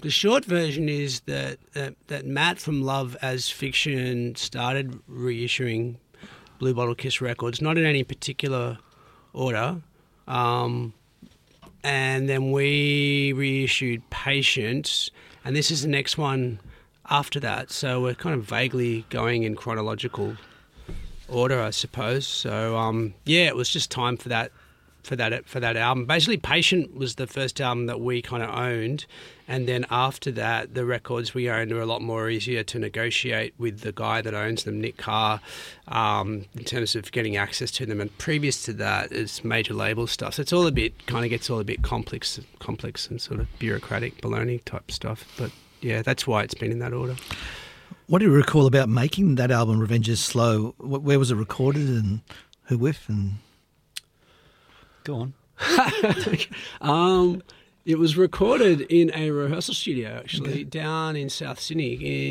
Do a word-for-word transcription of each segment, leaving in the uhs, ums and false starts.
The short version is that, that that Matt from Love as Fiction started reissuing Blue Bottle Kiss records, not in any particular order, um, and then we reissued Patience, and this is the next one after that. So we're kind of vaguely going in chronological order, I suppose. So um, yeah, it was just time for that. For that for that album. Basically, Patient was the first album that we kind of owned, and then after that, the records we owned are a lot more easier to negotiate with the guy that owns them, Nick Carr, um, in terms of getting access to them. And previous to that is major label stuff. So it's all a bit, kind of gets all a bit complex, complex and sort of bureaucratic baloney type stuff. But yeah, that's why it's been in that order. What do you recall about making that album, Revenge is Slow? Where was it recorded and who with? And Go on. um, it was recorded in a rehearsal studio, actually, Okay. down in South Sydney,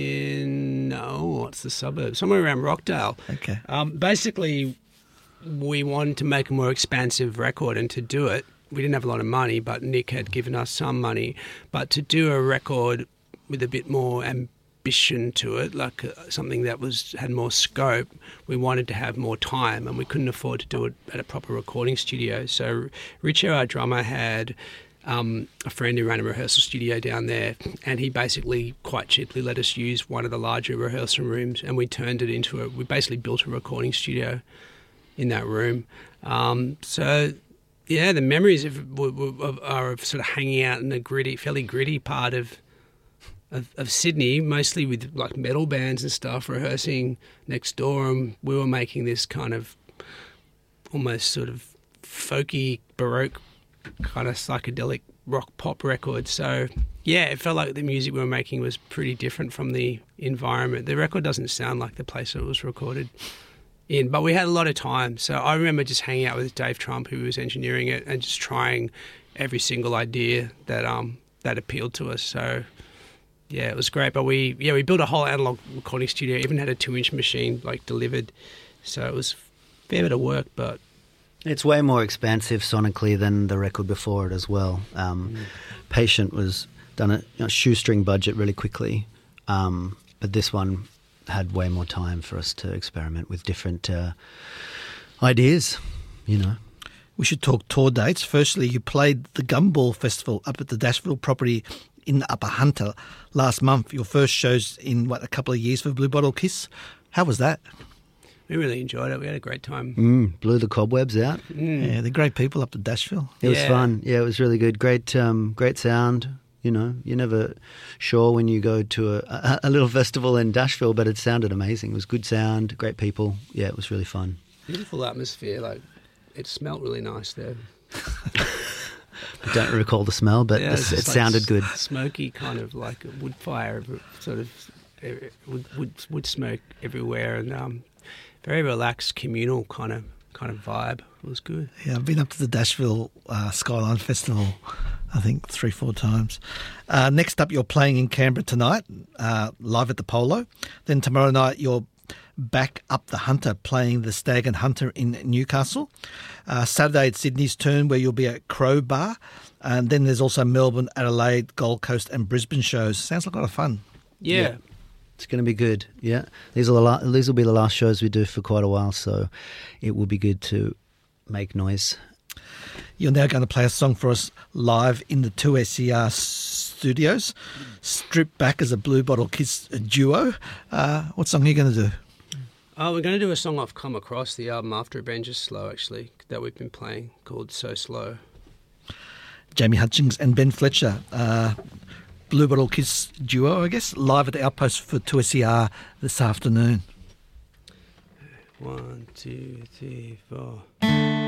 in, oh, what's the suburb? Somewhere around Rockdale. Okay. Um, basically, we wanted to make a more expansive record, and to do it, we didn't have a lot of money, but Nick had given us some money. But to do a record with a bit more ambition to it, like uh, something that was had more scope, we wanted to have more time, and we couldn't afford to do it at a proper recording studio. So Richo, our drummer, had um, a friend who ran a rehearsal studio down there, and he basically quite cheaply let us use one of the larger rehearsal rooms, and we turned it into a, we basically built a recording studio in that room. Um, so yeah, the memories of, of, are of sort of hanging out in a gritty, fairly gritty part of Of, of Sydney, mostly with like metal bands and stuff, rehearsing next door, and we were making this kind of almost sort of folky, baroque, kind of psychedelic rock pop record. So yeah, it felt like the music we were making was pretty different from the environment. The record doesn't sound like the place it was recorded in, but we had a lot of time. So I remember just hanging out with Dave Trump, who was engineering it, and just trying every single idea that um that appealed to us. So yeah, it was great. But we, yeah, we built a whole analog recording studio, even had a two-inch machine, like, delivered. So it was a fair bit of work, but... It's way more expansive sonically than the record before it as well. Um, mm. Patient was done a you know, shoestring budget really quickly, um, but this one had way more time for us to experiment with different uh, ideas, you know. We should talk tour dates. Firstly, you played the Gumball Festival up at the Dashville property in the Upper Hunter last month. Your first shows in, what, a couple of years for Blue Bottle Kiss. How was that? We really enjoyed it. We had a great time. Mm, blew the cobwebs out. Mm. Yeah, they're great people up at Dashville. It was yeah. fun. Yeah, it was really good. Great um, great sound. You know, you're never sure when you go to a, a, a little festival in Dashville, but it sounded amazing. It was good sound, great people. Yeah, it was really fun. Beautiful atmosphere. Like, it smelled really nice there. I don't recall the smell, but yeah, the, it, it like sounded good. Smoky, kind of like a wood fire, sort of wood, wood, wood smoke everywhere, and um, very relaxed, communal kind of kind of vibe. It was good. Yeah, I've been up to the Dashville uh, Skyline Festival, I think, three, four times. Uh, next up, you're playing in Canberra tonight, uh, live at the Polo. Then tomorrow night, you're back up the Hunter, playing the Stag and Hunter in Newcastle. Uh, Saturday, it's Sydney's turn, where you'll be at Crow Bar. And then there's also Melbourne, Adelaide, Gold Coast and Brisbane shows. Sounds like a lot of fun. Yeah. yeah. It's going to be good, yeah. These, are the la- these will be the last shows we do for quite a while, so it will be good to make noise. You're now going to play a song for us live in the two S E R studios, stripped back as a Blue Bottle Kiss duo. Uh, what song are you going to do? Oh, we're going to do a song I've come across, the album after Revenge is Slow, actually, that we've been playing, called So Slow. Jamie Hutchings and Ben Fletcher, uh, Blue Bottle Kiss duo, I guess, live at the Outpost for two S E R this afternoon. One, two, three, four.